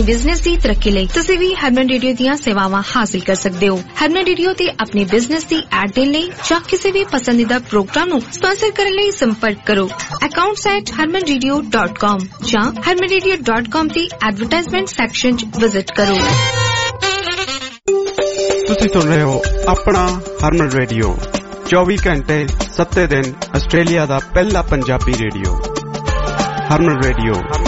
Business ਦੀ ਤਰੱਕੀ ਲਈ ਤੁਸੀਂ ਵੀ ਹਰਮਨ ਰੇਡੀਓ ਦੀਆਂ ਸੇਵਾਵਾਂ ਹਾਸਲ ਕਰ ਸਕਦੇ ਹੋ। ਹਰਮਨ ਰੇਡੀਓ ਤੇ ਆਪਣੇ ਬਿਜ਼ਨਸ ਦੀ ਐਡ ਦੇਣ ਲਈ ਜਾਂ ਕਿਸੇ ਵੀ ਪਸੰਦੀਦਾ ਪ੍ਰੋਗਰਾਮ ਨੂੰ ਸਪਾਂਸਰ ਕਰਨ ਲਈ ਸੰਪਰਕ ਕਰੋ accounts@harmanradio.com ਜਾਂ harmanradio.com ਦੀ ਐਡਵਰਟਾਈਜ਼ਮੈਂਟ ਸੈਕਸ਼ਨ 'ਚ ਵਿਜ਼ਿਟ ਕਰੋ। ਤੁਸੀਂ ਸੁਣ ਰਹੇ ਹੋ ਆਪਣਾ ਹਰਮਨ ਰੇਡੀਓ 24 ਘੰਟੇ 7 ਦਿਨ ਆਸਟ੍ਰੇਲੀਆ ਦਾ ਪਹਿਲਾ ਪੰਜਾਬੀ ਰੇਡੀਓ ਹਰਮਨ ਰੇਡੀਓ।